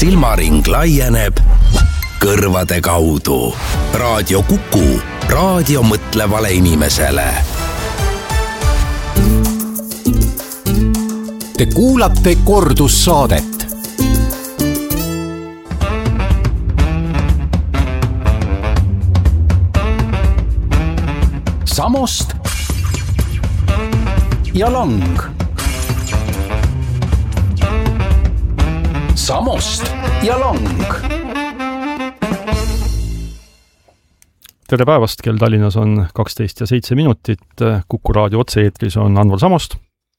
silmaring laieneb kõrvade kaudu. Raadio Kuku, raadio mõtlevale inimesele. Te kuulate kordussaadet. Samost ja lang. Samost ja lang. Tere päevast, kell Tallinnas on 12 ja 7 minutit. Kuku raadio otse-eetris on Anvar Samost.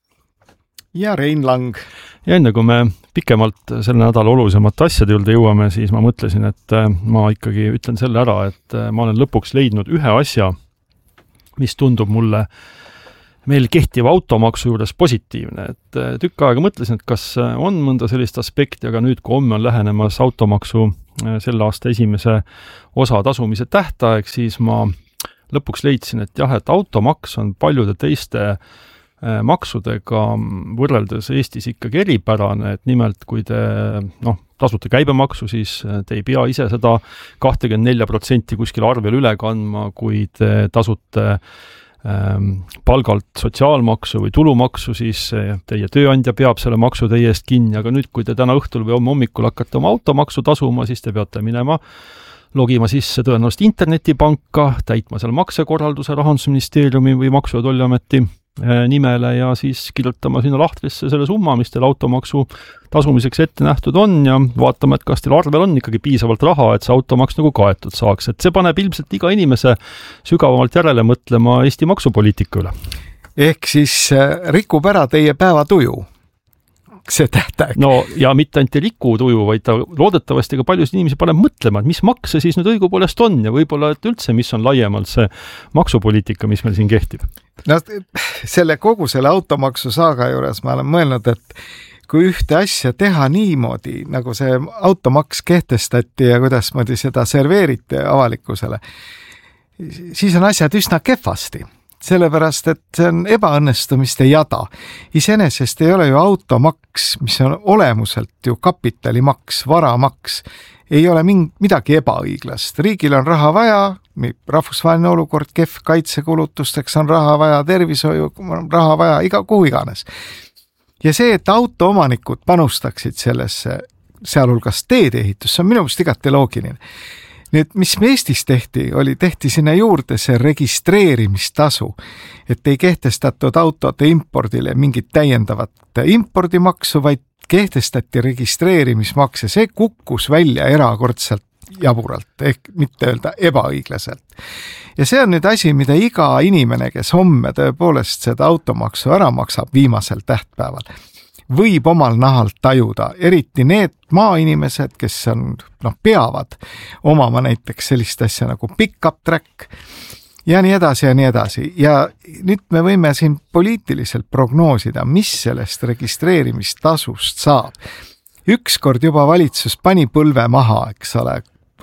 Ja Rein Lang. Ja enne kui me pikemalt selle nädala olulisemate asjade juurde jõuame, siis ma mõtlesin, et ma ikkagi ütlen selle ära, et ma olen lõpuks leidnud ühe asja, mis tundub mulle meil kehtiva automaksu juures positiivne. Et tükk aega mõtlesin, et kas on mõnda sellist aspekti, aga nüüd kui homme on lähenemas automaksu selle aasta esimese osa tasumise tähtaeg, siis ma lõpuks leidsin, et jah, et automaks on paljude teiste maksudega võrreldes Eestis ikkagi eripärane, et nimelt kui te tasute käibemaksu, siis te ei pea ise seda 24% kuskil arvel üle kandma, kui te tasute palgalt sotsiaalmaksu või tulumaksu, siis teie tööandja peab selle maksu teie eest kinni, aga nüüd, kui te täna õhtul või homme hommikul hakkate oma automaksu tasuma, siis te peate minema logima sisse tõenäoliselt internetipanka, täitma seal maksekorralduse Rahandusministeeriumi või Maksu- ja Tolliameti nimele ja siis kirjutama sinna lahtrisse selle summa, mis teil automaksu tasumiseks ette nähtud on ja vaatama, et kas teil arvel on ikkagi piisavalt raha, et see automaks nagu kaetud saaks. Et see paneb ilmselt iga inimese sügavamalt järele mõtlema Eesti maksupoliitika üle. Ehk siis rikub ära teie päevatuju see tähtaeg. No ja mitte ainult ei riku tuju, vaid ta loodetavasti ka paljus inimesi paneb mõtlema, et mis makse siis nüüd õigupoolest on ja võib-olla et üldse, mis on laiemalt see maksupoliitika, mis meil siin kehtib. No kogu selle automaksu saaga juures ma olen mõelnud, et kui ühte asja teha niimoodi, nagu see automaks kehtestati ja kuidas moodi seda serveeriti avalikkusele, siis on asjad üsna kehvasti. Sellepärast, et see on ebaõnnestumiste jada. Iseenesest ei ole ju automaks, mis on olemuselt ju kapitalimaks, varamaks, ei ole midagi ebaõiglast. Riigil on raha vaja, rahvusvaheline olukord, kehv kaitsekulutusteks on raha vaja, tervishoiu on raha vaja, kuhu iganes. Ja see, et autoomanikud panustaksid sellesse, sealhulgas teedeehitus, see on minu meelest igati loogiline. Nüüd, mis Eestis tehti sinna juurde see registreerimistasu, et ei kehtestatud autode impordile mingit täiendavat impordimaksu, vaid kehtestati registreerimismakse. See kukkus välja erakordselt jaburalt, ehk mitte öelda ebaõiglaselt. Ja see on nüüd asi, mida iga inimene, kes homme tõepoolest seda automaksu ära maksab viimasel tähtpäeval, võib omal nahalt tajuda, eriti need maainimesed, kes peavad omama näiteks sellist asja nagu pick-up track ja nii edasi ja nii edasi. Ja nüüd me võime siin poliitiliselt prognoosida, mis sellest registreerimistasust saab. Ükskord juba valitsus pani põlve maha, eks ole.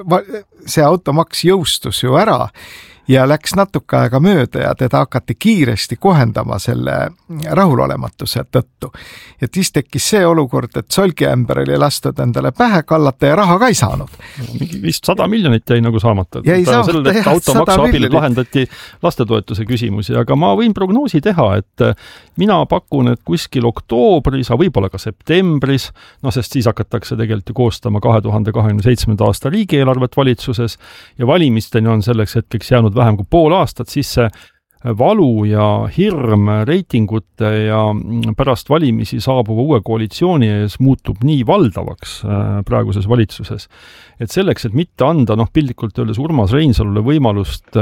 See automaks jõustus ju ära ja läks natuke aega mööda ja teda hakati kiiresti kohendama selle rahulolematuse tõttu. Ja siis tekkis see olukord, et solgiämber oli lastud endale pähe kallata ja raha ka ei saanud. Vist 100 miljonit jäi nagu saamata. Jäi saamata, jah, automaksu abil lahendati lastetoetuse küsimusi, aga ma võin prognoosi teha, et mina pakun, et kuskil oktoobris, võib-olla ka septembris, sest siis hakatakse tegelikult ju koostama 2027. aasta riigieelarvet valitsuses ja valimisteni on selleks hetkeks jäänud vähem kui pool aastat, siis see valu ja hirm reitingute ja pärast valimisi saabuva uue koalitsiooni ees muutub nii valdavaks praeguses valitsuses, et selleks, et mitte anda piltlikult öeldes Urmas Reinsalule võimalust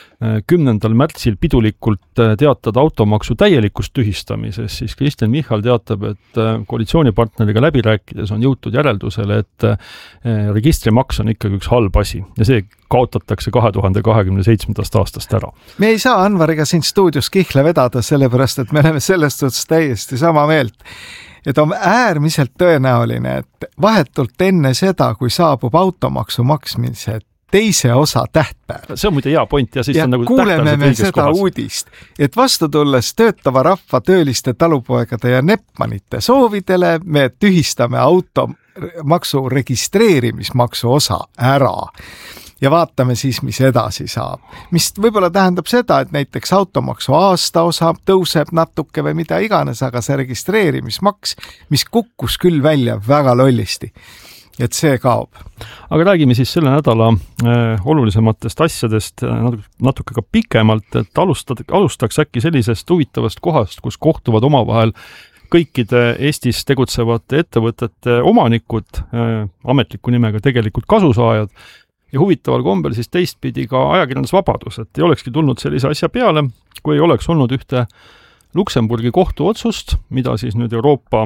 10. märtsil pidulikult teatada automaksu täielikust tühistamises, siis Kristen Michal teatab, et koalitsioonipartneriga läbi rääkides on jõutud järeldusele, et registrimaks on ikkagi üks halb asi ja see kaotatakse 2027. aastast ära. Me ei saa Anvariga siin stuudios kihla vedada, sellepärast, et me oleme sellest otsast täiesti sama meelt. Et on äärmiselt tõenäoline, et vahetult enne seda, kui saabub automaksu maksmise teise osa tähtpäev. See on muide hea point ja siis ja on nagu kuuleme me seda uudist, et vastu tulles töötava rahva tööliste talupoegade ja nepmanite soovidele me tühistame maksu registreerimismaksu osa ära ja vaatame siis, mis edasi saab. Mis võib-olla tähendab seda, et näiteks automaksu aastaosa tõuseb natuke või mida iganes, aga see registreerimismaks, mis kukkus küll välja väga lollisti, et see kaob. Aga räägime siis selle nädala olulisematest asjadest natuke ka pikemalt, et alustaks äkki sellisest huvitavast kohast, kus kohtuvad omavahel kõikide Eestis tegutsevate ettevõtete omanikud, ametliku nimega tegelikult kasusaajad, ja huvitaval kombel siis teistpidi ka ajakirjandusvabadus, et ei olekski tulnud sellise asja peale, kui ei oleks olnud ühte Luksemburgi kohtuotsust, mida siis nüüd Euroopa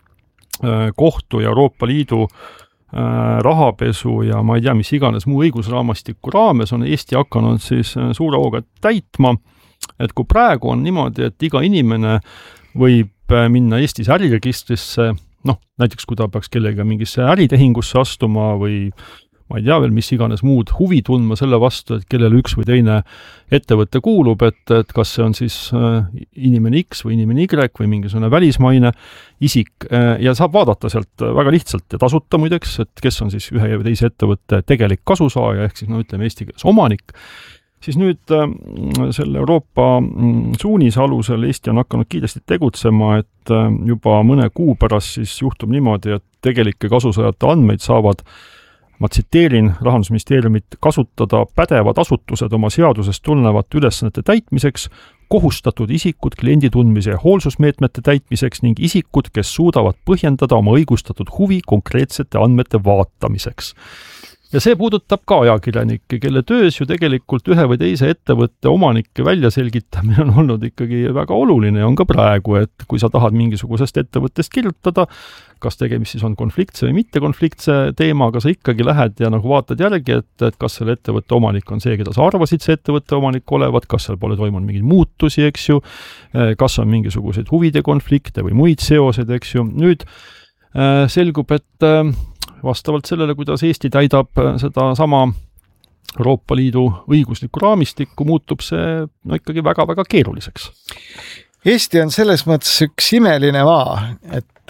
kohtu ja Euroopa Liidu rahapesu ja ma ei tea, mis iganes muu õigusraamastiku raames on Eesti hakanud siis suure hooga täitma, et kui praegu on niimoodi, et iga inimene võib minna Eestis äriregistrisse, näiteks kui ta peaks kellega mingisse äritehingusse astuma või ma ei tea veel, mis iganes muud huvi tundma selle vastu, et kellele üks või teine ettevõte kuulub, et kas see on siis inimene X või inimene Y või mingisugune välismaine isik ja saab vaadata sealt väga lihtsalt ja tasuta muideks, et kes on siis ühe või teise ettevõtte tegelik kasusaaja, ehk siis ütleme eesti keeles omanik, siis nüüd selle Euroopa suunise alusel Eesti on hakanud kiiresti tegutsema, et juba mõne kuu pärast siis juhtub niimoodi, et tegelike kasusaajate andmeid saavad ma tsiteerin Rahandusministeeriumit, kasutada pädevad asutused oma seadusest tulenevate ülesannete täitmiseks, kohustatud isikud kliendi tundmise ja hoolsusmeetmete täitmiseks ning isikud, kes suudavad põhjendada oma õigustatud huvi konkreetsete andmete vaatamiseks. Ja see puudutab ka ajakirjanikke, kelle töös ju tegelikult ühe või teise ettevõtte omanike väljaselgitamine on olnud ikkagi väga oluline ja on ka praegu, et kui sa tahad mingisugusest ettevõttest kirjutada, kas tegemist siis on konfliktse või mitte konfliktse teemaga, sa ikkagi lähed ja vaatad järgi, et kas selle ettevõtte omanik on see, keda sa arvasid see ettevõtte omanik olevat, kas seal pole toimunud mingeid muutusi, eks ju, kas on mingisuguseid huvide konflikte või muid seoseid, eks ju. Nüüd selgub, et vastavalt sellele, kuidas Eesti täidab seda sama Euroopa Liidu õiguslikku raamistikku, muutub see ikkagi väga-väga keeruliseks. Eesti on selles mõttes üks imeline maa, et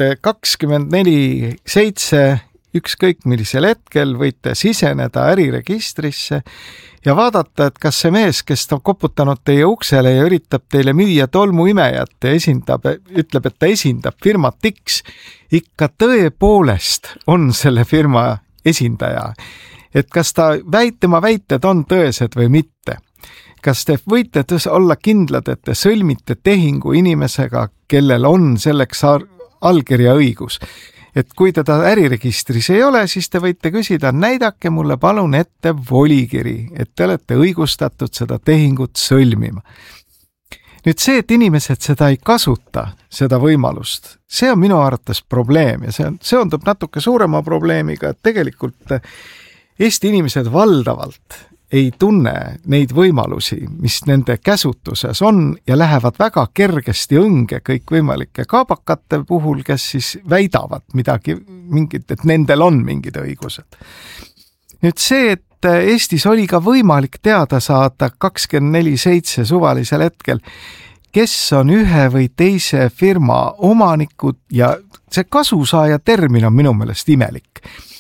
24/7 ükskõik millisel hetkel võite siseneda äriregistrisse ja vaadata, et kas see mees, kes ta koputanud teie uksele ja üritab teile müüa tolmuimejat ja ütleb, et ta esindab firmat X, ikka tõepoolest on selle firma esindaja. Et kas tema väited on tõesed või mitte. Kas te võite olla kindlad, et te sõlmite tehingu inimesega, kellel on selleks allkirja õigus? Et kui teda äriregistris ei ole, siis te võite küsida, näidake mulle palun ette volikiri, et te olete õigustatud seda tehingut sõlmima. Nüüd see, et inimesed seda ei kasuta, seda võimalust, see on minu arvates probleem ja see seondub natuke suurema probleemiga, et tegelikult Eesti inimesed valdavalt ei tunne neid võimalusi, mis nende käsutuses on ja lähevad väga kergesti õnge kõikvõimalike kaabakate puhul, kes siis väidavad et nendel on mingid õigused. Nüüd see, et Eestis oli ka võimalik teada saada 24/7 suvalisel hetkel, kes on ühe või teise firma omanikud ja see kasusaaja termin on minu meelest imelik.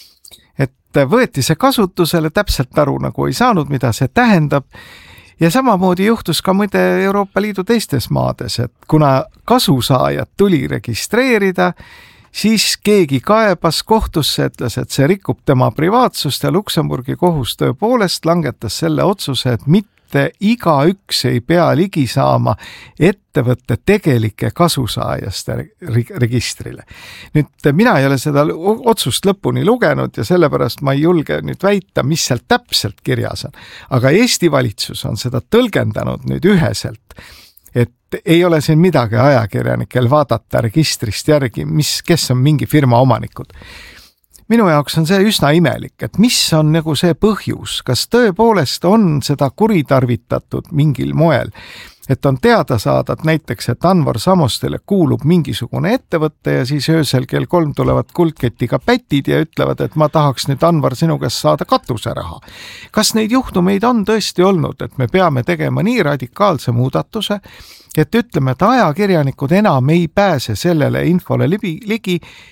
Võeti see kasutusele, täpselt aru nagu ei saanud, mida see tähendab ja samamoodi juhtus ka muide Euroopa Liidu teistes maades, et kuna kasusaajad tuli registreerida, siis keegi kaebas kohtusse, ütles, et see rikub tema privaatsust ja Luksemburgi kohus tõepoolest langetas selle otsuse, et mitte igaüks ei pea ligi saama ettevõtte tegelike kasusaajast registrile. Nüüd mina ei ole seda otsust lõpuni lugenud ja sellepärast ma ei julge nüüd väita, mis seal täpselt kirjas on. Aga Eesti valitsus on seda tõlgendanud nüüd üheselt, et ei ole siin midagi ajakirjanikel vaadata registrist järgi, kes on mingi firma omanikud. Minu jaoks on see üsna imelik, et mis on nagu see põhjus, kas tõepoolest on seda kuritarvitatud mingil moel, et on teada saada, et näiteks, et Anvar Samostele kuulub mingisugune ettevõtte ja siis öösel kell 3 tulevad kuldketiga pätid ja ütlevad, et ma tahaks nüüd Anvar sinu käest saada katuseraha. Kas neid juhtumeid on tõesti olnud, et me peame tegema nii radikaalse muudatuse, et ütleme, et ajakirjanikud enam ei pääse sellele infole ligi,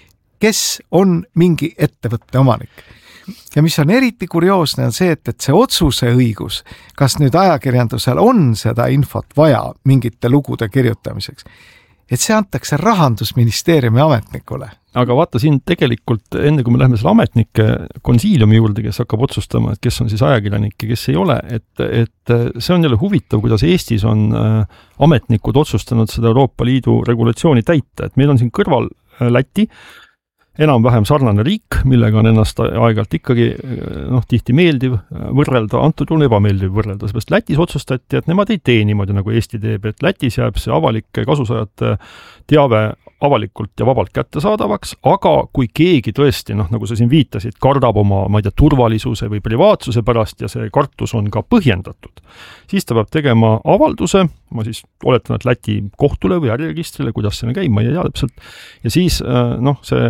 kes on mingi ettevõtte omanik. Ja mis on eriti kurioosne on see, et see otsuse õigus, kas nüüd ajakirjandusel on seda infot vaja mingite lugude kirjutamiseks, et see antakse Rahandusministeeriumi ametnikule. Aga vaata siin tegelikult, enne kui me läheme selle ametnike konsiiliumi juurde, kes hakkab otsustama, et kes on siis ajakirjanik ja kes ei ole, et see on jälle huvitav, kuidas Eestis on ametnikud otsustanud seda Euroopa Liidu regulatsiooni täita, et meil on siin kõrval Läti, enam-vähem sarnane riik, millega on ennast aegalt ikkagi tihti meeldiv võrrelda, antud juhul ebameeldiv võrrelda, seepärast Lätis otsustati, et nemad ei tee niimoodi, nagu Eesti teeb, et Lätis jääb see avalike kasusaajate teave avalikult ja vabalt kättesaadavaks, aga kui keegi tõesti, nagu sa siin viitasid, kardab oma, turvalisuse või privaatsuse pärast ja see kartus on ka põhjendatud, siis ta peab tegema avalduse, ma siis oletan, et Läti kohtule või äriregistrile, kuidas see käib, ma ei tea täpselt, ja siis see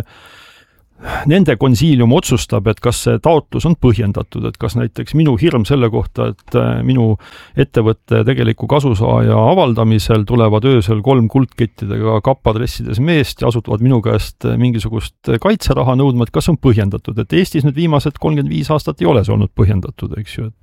nende konsiilium otsustab, et kas see taotlus on põhjendatud, et kas näiteks minu hirm selle kohta, et minu ettevõtte tegeliku kasusaaja avaldamisel tulevad öösel 3 kuldkettidega kappadressides meest ja asutavad minu käest mingisugust kaitseraha nõudma, et kas on põhjendatud, et Eestis nüüd viimased 35 aastat ei ole see olnud põhjendatud, eks ju,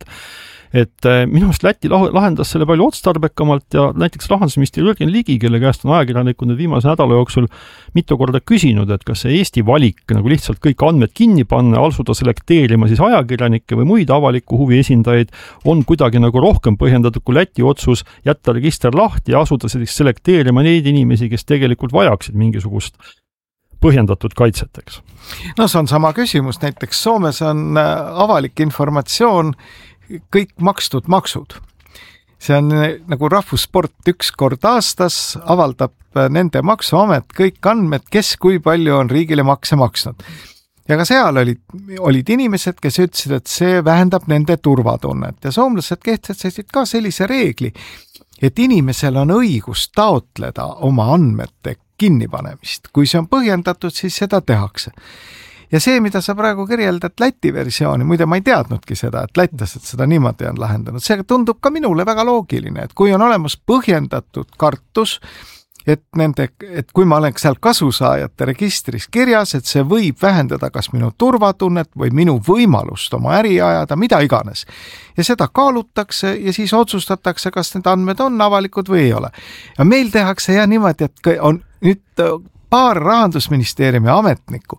et minu arust Läti lahendas selle palju otstarbekamalt ja näiteks rahandusminister Jürgen Ligi, kelle käest on ajakirjanikud nüüd viimase nädala jooksul mitu korda küsinud, et kas see Eesti valik nagu lihtsalt kõik andmed kinni panna, asuda selekteerima siis ajakirjanikke või muid avaliku huvi esindajaid on kuidagi nagu rohkem põhjendatud kui Läti otsus jätta register lahti ja asuda selekteerima neid inimesi, kes tegelikult vajaksid mingisugust põhjendatud kaitset, eks. No see on sama küsimus, näiteks Soomes on avalik informatsioon kõik makstud maksud. See on nagu rahvussport, 1 kord aastas avaldab nende maksuamet kõik andmed, kes kui palju on riigile makse maksnud. Ja ka seal olid inimesed, kes ütlesid, et see vähendab nende turvatunnet ja soomlased kehtestasid ka sellise reegli, et inimesel on õigus taotleda oma andmete kinnipanemist. Kui see on põhjendatud, siis seda tehakse. Ja see, mida sa praegu kirjeldad Läti versiooni, muide ma ei teadnudki seda, et lätlased seda niimoodi on lahendanud. See tundub ka minule väga loogiline, et kui on olemas põhjendatud kartus, et kui ma olen seal kasusaajate registris kirjas, et see võib vähendada kas minu turvatunnet või minu võimalust oma äri ajada, mida iganes. Ja seda kaalutakse ja siis otsustatakse, kas need andmed on avalikud või ei ole. Ja meil tehakse niimoodi, et on nüüd paar Rahandusministeeriumi ametnikku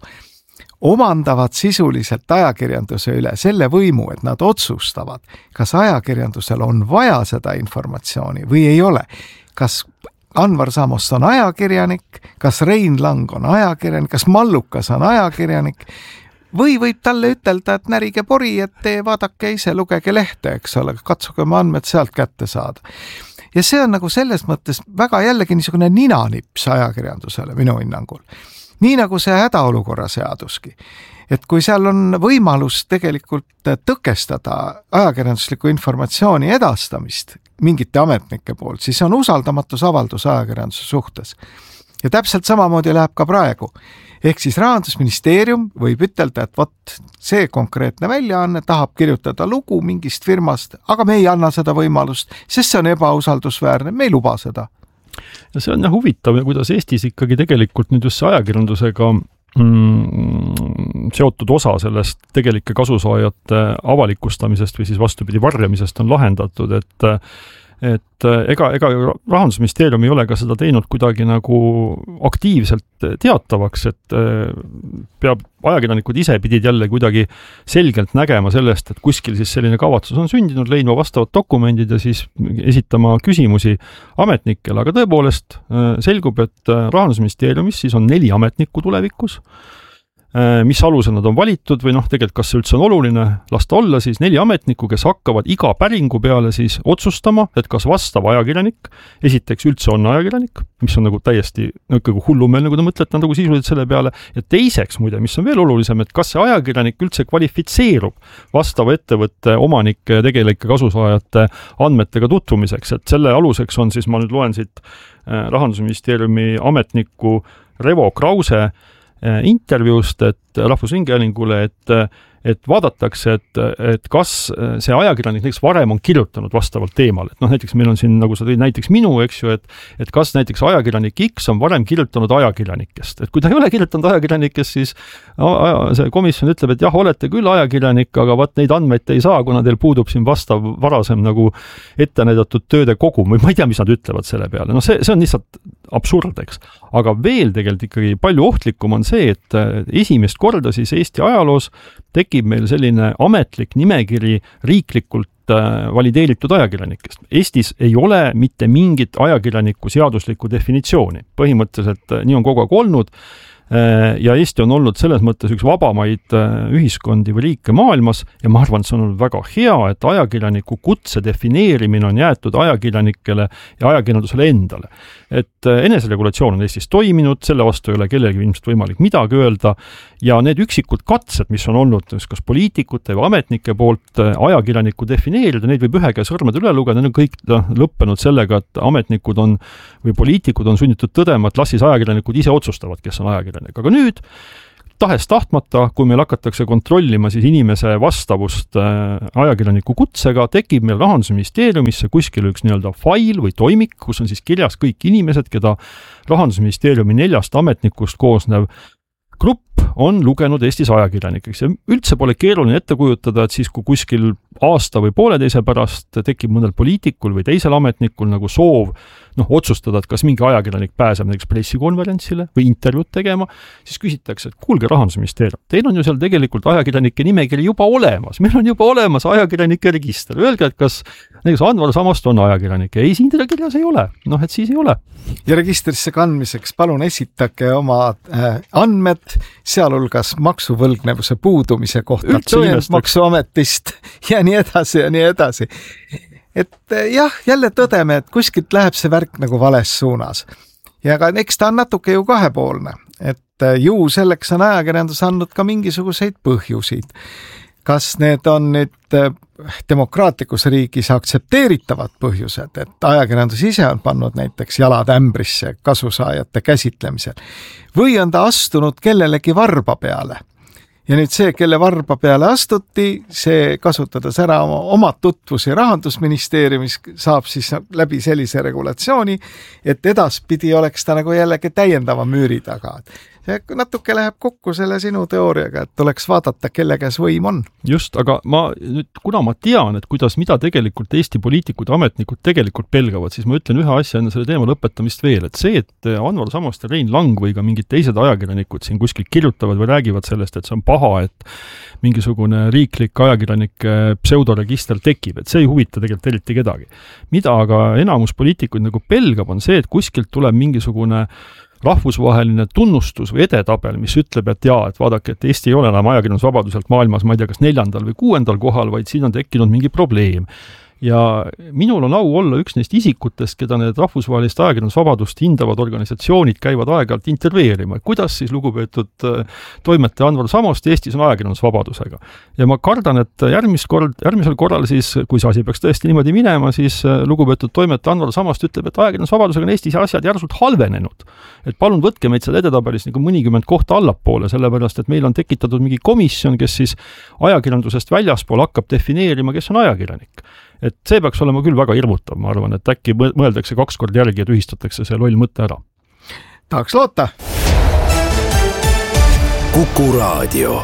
omandavad sisuliselt ajakirjanduse üle selle võimu, et nad otsustavad, kas ajakirjandusel on vaja seda informatsiooni või ei ole. Kas Anvar Samost on ajakirjanik, kas Rein Lang on ajakirjanik, kas Mallukas on ajakirjanik või võib talle ütelda, et närige pori, et te vaadake ise, lugege lehte, eks ole, katsuge oma andmed sealt kätte saada. Ja see on nagu selles mõttes väga jällegi niisugune ninanips ajakirjandusele minu hinnangul. Nii nagu see hädaolukorra seaduski. Et kui seal on võimalus tegelikult tõkestada ajakirjandusliku informatsiooni edastamist mingite ametnike poolt, siis on usaldamatusavaldus ajakirjanduse suhtes. Ja täpselt samamoodi läheb ka praegu. Ehk siis Rahandusministeerium võib ütelda, et vot see konkreetne väljaanne tahab kirjutada lugu mingist firmast, aga me ei anna seda võimalust, sest see on ebausaldusväärne, me ei luba seda. Ja see on huvitav, kuidas Eestis ikkagi tegelikult nüüd just ajakirjandusega seotud osa sellest tegelike kasusaajate avalikustamisest või siis vastupidi varjamisest on lahendatud, et ega Rahandusministeerium ei ole ka seda teinud kuidagi nagu aktiivselt teatavaks, et ajakirjanikud ise pidid jälle kuidagi selgelt nägema sellest, et kuskil siis selline kavatsus on sündinud, leidma vastavad dokumendid ja siis esitama küsimusi ametnikele, aga tõepoolest selgub, et Rahandusministeeriumis siis on 4 ametnikku tulevikus, mis alusel nad on valitud või tegelikult kas see üldse on oluline, lasta olla siis 4 ametnikku, kes hakkavad iga päringu peale siis otsustama, et kas vastav ajakirjanik, esiteks üldse on ajakirjanik, mis on nagu täiesti ikkagi hullumeel, nagu te mõtlete nagu sisuliselt selle peale, ja teiseks muide, mis on veel olulisem, et kas see ajakirjanik üldse kvalifitseerub vastava ettevõtte omanike ja tegelike kasusaajate andmetega tutvumiseks, et selle aluseks on siis, ma nüüd loen siit Rahandusministeeriumi ametniku Revo Krause intervjuust, et Rahvusringhäälingule, et vaadatakse, et kas see ajakirjanik näiteks varem on kirjutanud vastavalt teemal, et näiteks meil on siin, nagu sa tõid näiteks minu, eks ju, et kas näiteks ajakirjanik X on varem kirjutanud ajakirjanikest, et kui ta ei ole kirjutanud ajakirjanikest, siis see komisjon ütleb, et jah, olete küll ajakirjanik, aga vaat neid andmeid te ei saa, kuna teil puudub siin vastav varasem nagu ette näidatud tööde kogum, või ma ei tea, mis nad ütlevad selle peale, see on lihtsalt absurd, eks. Aga veel tegelikult ikkagi palju ohtlikum on see, et esimest korda siis Eesti ajaloos tekib meil selline ametlik nimekiri riiklikult valideeritud ajakirjanikest. Eestis ei ole mitte mingit ajakirjaniku seaduslikku definitsiooni. Põhimõtteliselt nii on kogu aeg olnud ja Eesti on olnud selles mõttes üks vabamaid ühiskondi või riike maailmas ja ma arvan, et see on olnud väga hea, et ajakirjaniku kutse defineerimine on jäetud ajakirjanikele ja ajakirjandusele endale. Et eneseregulatsioon on Eestis toiminud, selle vastu ei ole kellelgi ilmselt võimalik midagi öelda ja need üksikud katsed, mis on olnud kas poliitikute või ametnike poolt ajakirjanikku defineerida, neid võib ühe käe sõrmede üle lugeda, need on kõik lõppenud sellega, et ametnikud on või poliitikud on sunnitud tõdema, et las siis ajakirjanikud ise otsustavad, kes on ajakirjanik. Aga nüüd tahes-tahtmata, kui meil hakatakse kontrollima siis inimese vastavust ajakirjaniku kutsega, tekib meil Rahandusministeeriumisse kuskil üks nii-öelda fail või toimik, kus on siis kirjas kõik inimesed, keda Rahandusministeeriumi 4 ametnikust koosnev grupp on lugenud Eestis ajakirjanikeks ja üldse pole keeruline ette kujutada, et siis kui kuskil aasta või pooleteise pärast tekib mõnel poliitikul või teisel ametnikul nagu soov otsustada, et kas mingi ajakirjanik pääseb näiteks pressikonverentsile või intervjuud tegema, siis küsitakse, et kuulge Rahandusministeerium, teil on ju seal tegelikult ajakirjanike nimekiri juba olemas, meil on juba olemas ajakirjanike register, öelge, et kas näiteks Anvar Samast on ajakirjanik ja ei, siin teda kirjas ei ole, et siis ei ole. Ja registrisse kandmiseks palun esitage oma andmed, sealhulgas maksuvõlgnevuse puudumise kohta Maksuametist ja nii edasi ja nii edasi. Et jah, jälle tõdeme, et kuskilt läheb see värk nagu vales suunas. Ja ka eks ta on natuke ju kahepoolne, et ju selleks on ajakirjandus andnud ka mingisuguseid põhjusid. Kas need on nüüd demokraatlikus riigis aktsepteeritavad põhjused, et ajakirjandus ise on pannud näiteks jalad ämbrisse kasusaajate käsitlemisel, või on ta astunud kellelegi varba peale? Ja nüüd see, kelle varba peale astuti, see kasutades ära oma tutvusi Rahandusministeeriumis, saab siis läbi sellise regulatsiooni, et edaspidi oleks ta nagu jällegi täiendava müüri taga. Ja natuke läheb kokku selle sinu teooriaga, et tuleks vaadata, kelle käes võim on. Just, aga kuna ma tean, et mida tegelikult Eesti poliitikud ja ametnikud tegelikult pelgavad, siis ma ütlen ühe asja enne selle teema lõpetamist veel, et see, et Anvar Samast ja Rein Lang või ka mingid teised ajakirjanikud siin kuskil kirjutavad või räägivad sellest, et see on paha, et mingisugune riiklik ajakirjanike pseudoregister tekib, et see ei huvita tegelikult eriti kedagi. Mida aga enamus poliitikuid nagu pelgab on see, et kuskilt tuleb mingisugune rahvusvaheline tunnustus või edetabel, mis ütleb, et et vaadake, et Eesti ei ole enam ajakirjandusvabaduselt maailmas, ma ei tea, kas 4. või 6. kohal, vaid siin on tekkinud mingi probleem. Ja minul on au olla üks neist isikutest, keda need rahvusvahelist ajakirjandusvabadust hindavad organisatsioonid käivad aeg-ajalt interveerima. Kuidas siis lugupeetud toimetaja Anvar Samast Eestis on ajakirjandusvabadusega? Ja ma kardan, et järgmisel korral siis, kui see asi peaks tõesti niimoodi minema, siis lugupeetud toimetaja Anvar Samast ütleb, et ajakirjandusvabadusega on Eestis asjad järsult halvenenud. Et palun võtke meid seal edetabelis nagu mõnikümmend kohta allapoole, sellepärast, et meil on tekitatud mingi komisjon, kes siis ajakirjandusest väljaspool hakkab defineerima, kes on ajakirjanik. Et see peaks olema küll väga hirmutav, ma arvan, et äkki mõeldakse 2 korda järgi ja tühistatakse see loll mõte ära. Tahaks loota. Kuku Raadio.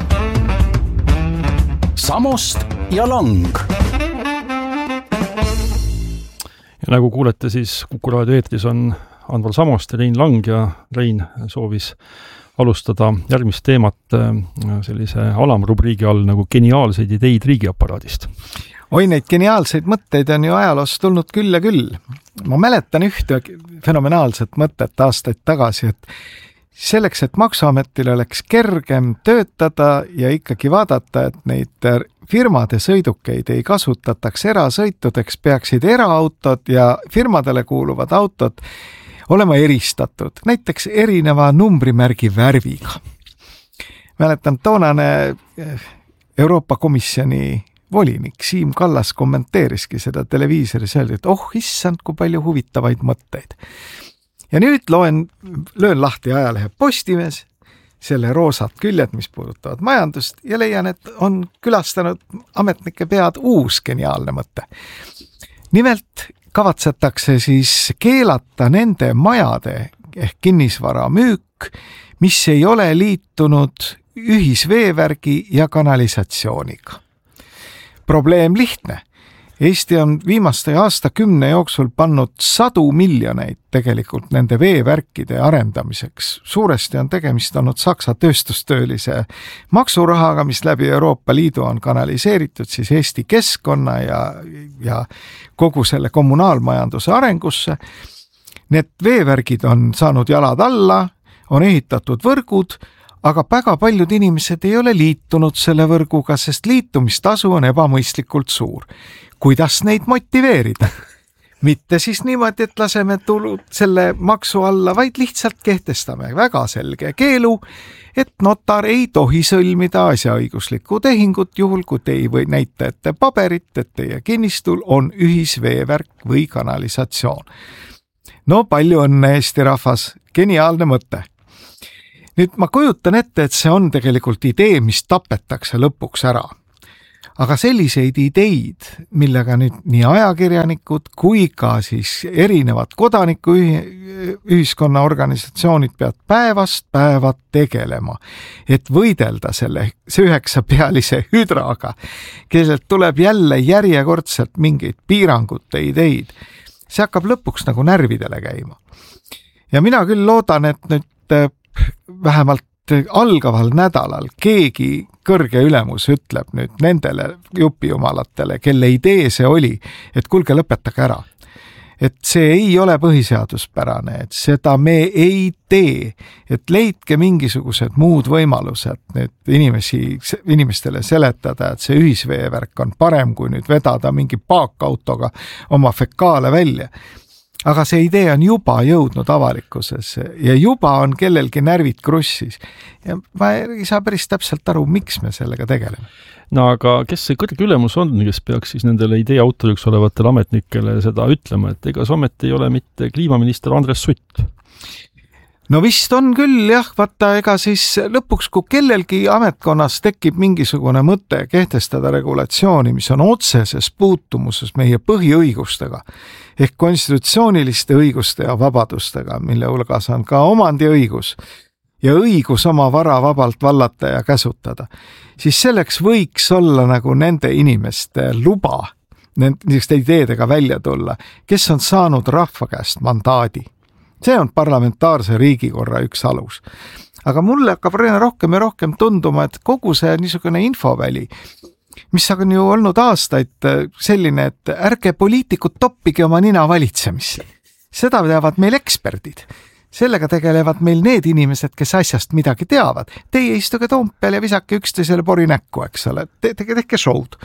Samost ja Lang. Ja nagu kuulete, siis Kuku Raadio eetris on Anvar Samost ja Rein Lang ja Rein soovis alustada järgmist teemat sellise alamrubriigi all nagu geniaalseid ideid riigiaparaadist. Oi, neid geniaalseid mõtteid on ju ajaloos tulnud küll ja küll. Ma mäletan ühte fenomenaalset mõtet aastaid tagasi, et selleks, et Maksuametil oleks kergem töötada ja ikkagi vaadata, et neid firmade sõidukeid ei kasutataks erasõitudeks, peaksid eraautod ja firmadele kuuluvad autod olema eristatud, näiteks erineva numbrimärgi värviga. Mäletan, toonane Euroopa Komisjoni volinik Siim Kallas kommenteeriski seda televiisoris, öeldi, et issand, kui palju huvitavaid mõtteid. Ja nüüd löön lahti ajalehe Postimees, selle roosad küljed, mis puudutavad majandust ja leian, et on külastanud ametnike pead uus geniaalne mõte. Nimelt kavatsetakse siis keelata nende majade ehk kinnisvara müük, mis ei ole liitunud ühisveevärgi ja kanalisatsiooniga. Probleem lihtne. Eesti on viimaste aastakümne jooksul pannud 100 miljoneid tegelikult nende veevärkide arendamiseks. Suuresti on tegemist olnud Saksa tööstustöölise maksurahaga, mis läbi Euroopa Liidu on kanaliseeritud siis Eesti keskkonna ja kogu selle kommunaalmajanduse arengusse. Need veevärgid on saanud jalad alla, on ehitatud võrgud, aga väga paljud inimesed ei ole liitunud selle võrguga, sest liitumistasu on ebamõistlikult suur. Kuidas neid motiveerida? Mitte siis niimoodi, et laseme tulud selle maksu alla, vaid lihtsalt kehtestame väga selge keelu, et notar ei tohi sõlmida asjaõiguslikku tehingut juhul, kui te ei või näita ette paberit, et teie kinnistul on ühisveevärk või kanalisatsioon. No palju õnne, Eesti rahvas, geniaalne mõte. Nüüd ma kujutan ette, et see on tegelikult idee, mis tapetakse lõpuks ära. Aga selliseid ideid, millega nüüd nii ajakirjanikud kui ka siis erinevad kodanikuühiskonna organisatsioonid peavad päevast päeva tegelema, et võidelda see 9-pealise hüdraga, kellelt tuleb jälle järjekordselt mingeid piirangute ideid. See hakkab lõpuks nagu närvidele käima. Ja mina küll loodan, et nüüd vähemalt algaval nädalal keegi kõrge ülemus ütleb nüüd nendele jupijumalatele, kelle idee see oli, et kuulge, lõpetage ära. Et see ei ole põhiseaduspärane, et seda me ei tee, et leidke mingisugused muud võimalused nüüd inimestele seletada, et see ühisveevärk on parem kui nüüd vedada mingi paakautoga oma fekaale välja. Aga see idee on juba jõudnud avalikkusesse ja juba on kellelgi närvid krussis. Ja ma ei saa päris täpselt aru, miks me sellega tegeleme. No aga kes see kõrge ülemus on, kes peaks siis nendele idee autoriks olevatele ametnikele seda ütlema, et ega see ometi ei ole mitte kliimaminister Andres Sutt? No vist on küll, jah, vaata, ega siis lõpuks, kui kellelgi ametkonnas tekib mingisugune mõte kehtestada regulatsiooni, mis on otseses puutumuses meie põhiõigustega, ehk konstitutsiooniliste õiguste ja vabadustega, mille hulgas on ka omandiõigus ja õigus oma vara vabalt vallata ja käsutada, siis selleks võiks olla nagu nende inimeste luba niisuguste ideedega välja tulla, kes on saanud rahva käest mandaadi. See on parlamentaarse riigikorra üks alus. Aga mulle hakkab rohkem ja rohkem tunduma, et kogu see niisugune infoväli, mis on ju olnud aastaid selline, et ärge poliitikud toppige oma nina valitsemisse. Seda teavad meil eksperdid. Sellega tegelevad meil need inimesed, kes asjast midagi teavad. Teie istuge Toompeal ja visake üksteisele pori näkku, eks ole. Tehke showd.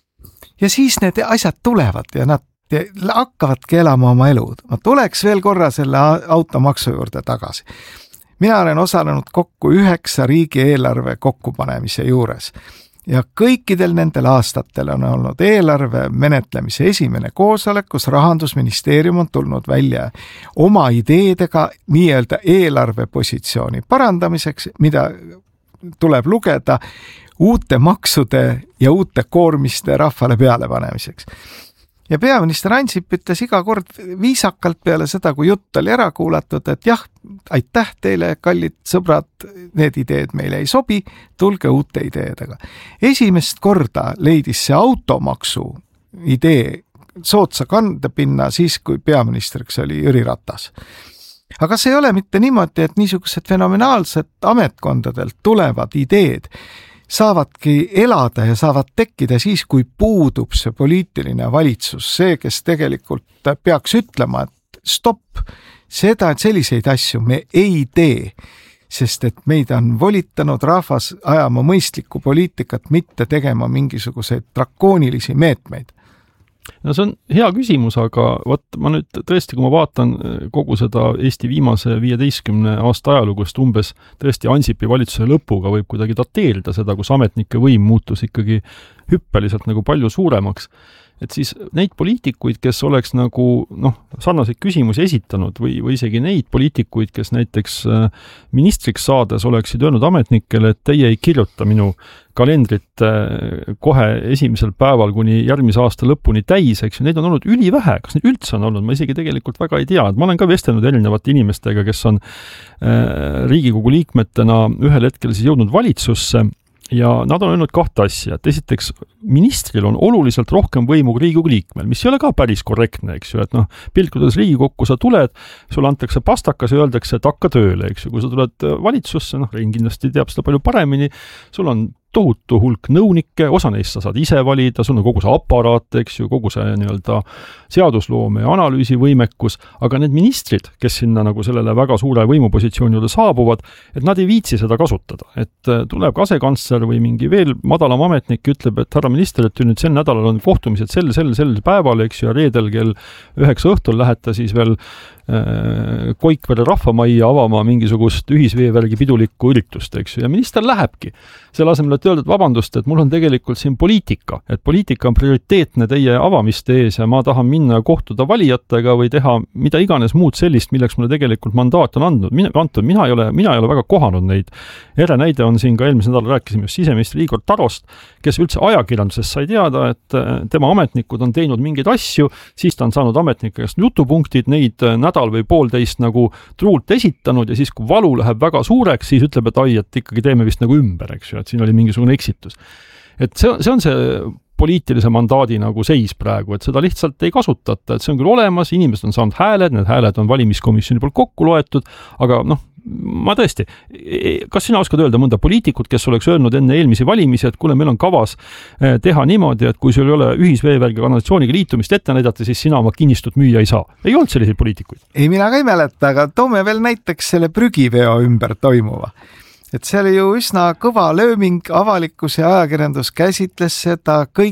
Ja siis need asjad tulevad ja nad hakkavadki elama oma elu. Ma tuleks veel korra selle automaksu juurde tagasi. Mina olen osalenud kokku 9 riigieelarve kokkupanemise juures ja kõikidel nendel aastatel on olnud eelarve menetlemise esimene koosolek, kus Rahandusministeerium on tulnud välja oma ideedega nii-öelda eelarvepositsiooni parandamiseks, mida tuleb lugeda uute maksude ja uute koormiste rahvale peale panemiseks. Ja peaminister Ansip ütles iga kord viisakalt peale seda, kui jutt oli ära kuulatud, et jah, aitäh teile, kallid sõbrad, need ideed meile ei sobi, tulge uute ideedega. Esimest korda leidis see automaksu idee soodsa kandepinna siis, kui peaministriks oli Jüri Ratas. Aga see ei ole mitte niimoodi, et niisugused fenomenaalsed ametkondadelt tulevad ideed saavadki elada ja saavad tekkida siis, kui puudub see poliitiline valitsus, see, kes tegelikult peaks ütlema, et stopp, seda, et selliseid asju me ei tee, sest et meid on volitanud rahvas ajama mõistlikku poliitikat, mitte tegema mingisuguseid drakoonilisi meetmeid. No see on hea küsimus, aga ma nüüd tõesti, kui ma vaatan kogu seda Eesti viimase 15 aasta ajalugust umbes tõesti Ansipi valitsuse lõpuga võib kuidagi dateerida seda, kus ametnike võim muutus ikkagi hüppeliselt nagu palju suuremaks. et siis neid poliitikuid, kes oleks nagu sarnaseid küsimusi esitanud või isegi neid poliitikuid, kes näiteks ministriks saades oleksid öelnud ametnikele, et teie ei kirjuta minu kalendrit kohe esimesel päeval kuni järgmise aasta lõpuni täis, eks ju, neid on olnud ülivähe, kas neid üldse on olnud, ma isegi tegelikult väga ei tea, et ma olen ka vestelnud erinevate inimestega, kes on Riigikogu liikmetena ühel hetkel siis jõudnud valitsusse ja nad on öelnud kahte asja, et esiteks ministril on oluliselt rohkem võimu kui Riigikogu liikmel, mis ei ole ka päris korrektne, eks ju, et pilkudes Riigikokku sa tuled, sulle antakse pastakas ja öeldakse, et hakka tööle, eks ju, kui sa tuled valitsusse, Rein kindlasti teab seda palju paremini, sul on tohutu hulk nõunikke, osa neist sa saad ise valida, sul on kogu see aparaat, eks ju, kogu see nii-öelda seadusloome ja analüüsivõimekus, aga need ministrid, kes sinna nagu sellele väga suure võimupositsiooni juurde saabuvad, et nad ei viitsi seda kasutada. Et tuleb ka asekantsler või mingi veel madalam ametnik ütleb, et härra minister, et nüüd sel nädalal on kohtumised sel päeval, eks ju, ja reedel kell 9 õhtul lähete siis veel Koikvere rahvamajja avama mingisugust ühisveevärgi pidulikku üritust, eks ju, ja minister lähebki. Selle asemel, et öelda, et vabandust, et mul on tegelikult siin poliitika, et poliitika on prioriteetne teie avamiste ees ja ma tahan minna ja kohtuda valijatega või teha mida iganes muud sellist, milleks mulle tegelikult mandaat on antud. Mina ei ole väga kohanud neid. Ere näide on siin ka eelmisel nädal rääkisime just siseministri Igor Tarost, kes üldse ajakirjandusest sai teada, et tema ametnikud on teinud mingeid asju, siis ta on saanud ametnikest jutupunktid, neid nädal või poolteist nagu truult esitanud ja siis, kui valu läheb väga suureks, siis ütleb, et et ikkagi teeme vist nagu ümber, eks ju, et siin oli mingisugune eksitus. Et see on see poliitilise mandaadi nagu seis praegu, et seda lihtsalt ei kasutata, et see on küll olemas, inimesed on saanud hääled, need hääled on valimiskomisjoni poolt kokku loetud, aga ma tõesti, kas sina oskad öelda mõnda poliitikut, kes oleks öelnud enne eelmisi valimisi, et kuule, meil on kavas teha niimoodi, et kui sul ei ole ühisveevärgi kanalisatsiooniga liitumist ette näidata, siis sina oma kinnistut müüa ei saa. Ei olnud selliseid poliitikuid? Ei, mina ka ei mäleta, aga toome veel näiteks selle prügiveo ümber toimuva. Et see oli ju üsna kõva lööming, avalikkus ja ajakirjandus käsitles seda, kõik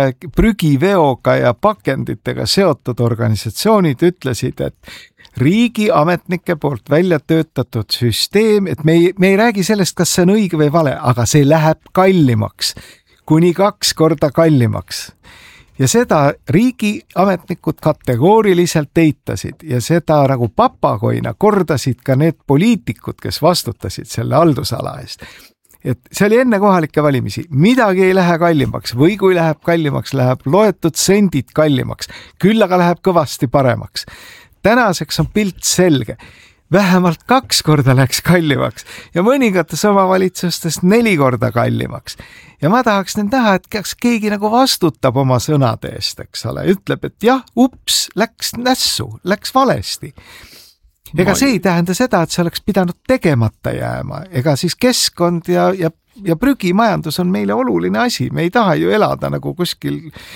prügiveoga ja pakenditega seotud organisatsioonid ütlesid, et riigiametnike poolt välja töötatud süsteem, et me ei räägi sellest, kas see on õige või vale, aga see läheb kallimaks, kuni 2 korda kallimaks. Ja seda riigiametnikud kategooriliselt eitasid ja seda nagu papagoina kordasid ka need poliitikud, kes vastutasid selle haldusala eest. Et see oli enne kohalikke valimisi, midagi ei lähe kallimaks või kui läheb kallimaks, läheb loetud sendid kallimaks, küll aga läheb kõvasti paremaks. Tänaseks on pilt selge. Vähemalt 2 korda läks kallimaks ja mõningates omavalitsustes 4 korda kallimaks. Ja ma tahaks nüüd näha, et kas keegi nagu vastutab oma sõnade eest, eks ole, ütleb, et jah, ups, läks nässu, läks valesti. Ega see ei tähenda seda, et see oleks pidanud tegemata jääma. Ega siis keskkond ja prügimajandus on meile oluline asi. Me ei taha ju elada nagu kuskil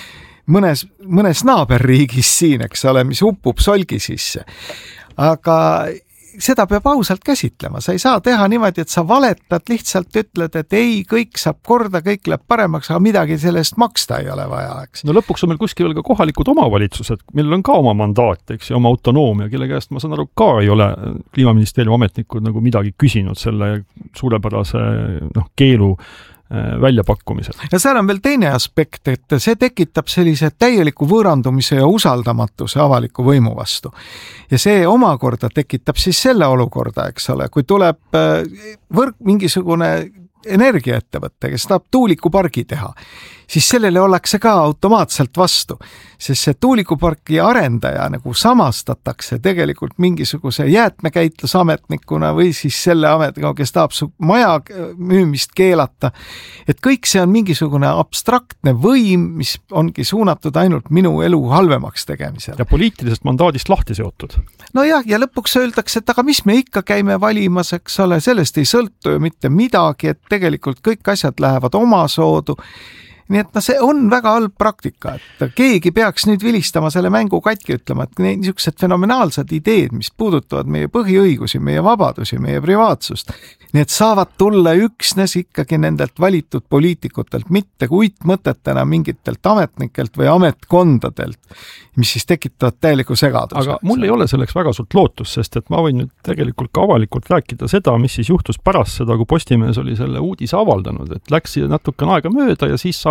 mõnes naaberriigis siin, eks ole, mis upub solgi sisse. Aga seda peab ausalt käsitlema. Sa ei saa teha niimoodi, et sa valetad, lihtsalt ütled, et ei, kõik saab korda, kõik läheb paremaks, aga midagi sellest maksta ei ole vaja, eks. No lõpuks on meil kuskil veel ka kohalikud omavalitsused, millel on ka oma mandaat, eks, ja oma autonoomia, kelle käest ma saan aru ka ei ole Kliimaministeeriumi ametnikud nagu midagi küsinud selle suurepärase keelu väljapakkumisel. Ja seal on veel teine aspekt, et see tekitab sellise täieliku võõrandumise ja usaldamatuse avaliku võimu vastu. Ja see omakorda tekitab siis selle olukorda, eks ole, kui tuleb mingisugune energiaettevõte, kes tahab tuulikupargi teha, siis sellele ollakse ka automaatselt vastu, sest see tuulikupargi arendaja nagu samastatakse tegelikult mingisuguse jäätmekäitlusametnikuna või siis selle ametniga, kes tahab su maja müümist keelata. Et kõik see on mingisugune abstraktne võim, mis ongi suunatud ainult minu elu halvemaks tegemisele. Ja poliitilisest mandaadist lahti seotud. No jah, ja lõpuks öeldakse, et aga mis me ikka käime valimas, eks ole, sellest ei sõltu ju mitte midagi, et tegelikult kõik asjad lähevad omasoodu. Nii et see on väga halb praktika, et keegi peaks nüüd vilistama selle mängu katki ütlema, et niisugused fenomenaalsed ideed, mis puudutavad meie põhiõigusi, meie vabadusi, meie privaatsust, need saavad tulla üksnes ikkagi nendelt valitud poliitikutelt, mitte uitmõtetena mingitelt ametnikelt või ametkondadelt, mis siis tekitavad täieliku segaduse. Aga mul ei ole selleks väga suurt lootust, sest et ma võin nüüd tegelikult ka avalikult rääkida seda, mis siis juhtus pärast seda, kui Postimees oli selle uudise avaldanud, et läks natukene aega mööda ja siis saab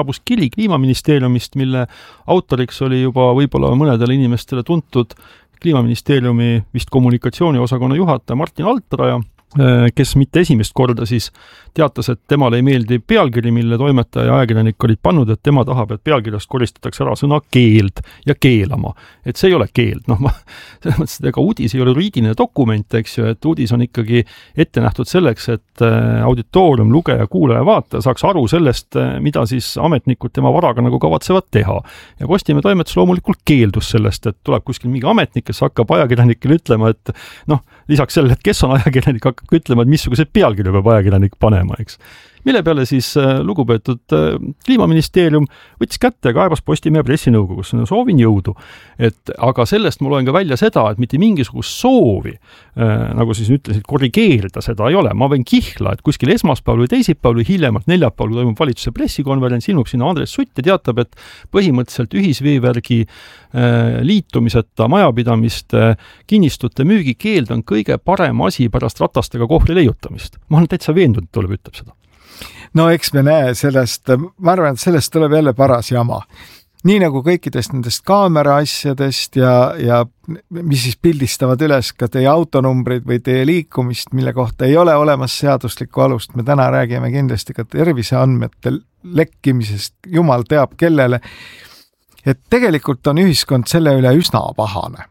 saabus kiri Kliimaministeeriumist, mille autoriks oli juba võib-olla mõnedele inimestele tuntud Kliimaministeeriumi vist kommunikatsiooniosakonna juhataja Martin Altraja, kes mitte esimest korda siis teatas, et temale ei meeldi pealkiri, mille toimetaja ja ajakirjanik olid pannud, et tema tahab, et pealkirjast koristatakse ära sõna keeld ja keelama. Et see ei ole keeld. Selles mõttes, et ega uudis ei ole juriidiline dokument, eks ju, et uudis on ikkagi ette nähtud selleks, et auditoorium, lugeja, kuulaja, vaataja saaks aru sellest, mida siis ametnikud tema varaga nagu kavatsevad teha. Ja Postimehe toimetus loomulikult keeldus sellest, et tuleb kuskil mingi ametnik, kes hakkab ajakirjanikele ütlema, et lisaks sellele, et kes on ajakirjanik, hakkab ütlema, et missugused pealkirju peab ajakirjanik panema, eks. Mille peale siis lugupeetud Kliimaministeerium võttis kätte ja kaebas Postimehe pressinõukogus, soovin jõudu. Aga sellest ma loen ka välja seda, et mitte mingisugust soovi, nagu siis ütlesid, korrigeerida seda ei ole. Ma võin kihla, et kuskil esmaspäeval või teisipäeval või hiljemalt neljapäeval toimub valitsuse pressikonverents, ilmub sinna Andres Sutt ja teatab, et põhimõtteliselt ühisveevärgi liitumiseta majapidamiste kinnistute müügikeeld on kõige parem asi pärast ratastega kohvri leiutamist. Ma olen täitsa veendunud, et tuleb ütleb seda. No eks me näe sellest, ma arvan, et sellest tuleb jälle paras jama. Nii nagu kõikidest nendest kaamera asjadest ja mis siis pildistavad üles ka teie autonumbrid või teie liikumist, mille kohta ei ole olemas seaduslikku alust. Me täna räägime kindlasti ka terviseandmete lekkimisest, jumal teab kellele. Et tegelikult on ühiskond selle üle üsna pahane.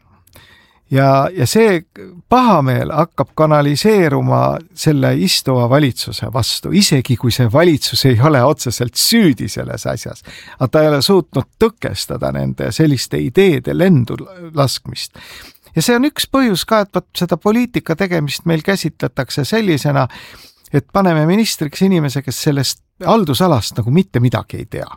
Ja see pahameel hakkab kanaliseeruma selle istuva valitsuse vastu, isegi kui see valitsus ei ole otseselt süüdi selles asjas. Aga ta ei ole suutnud tõkestada nende selliste ideede lendu laskmist. Ja see on üks põhjus ka, et seda poliitika tegemist meil käsitletakse sellisena, et paneme ministriks inimese, kes sellest haldusalast nagu mitte midagi ei tea.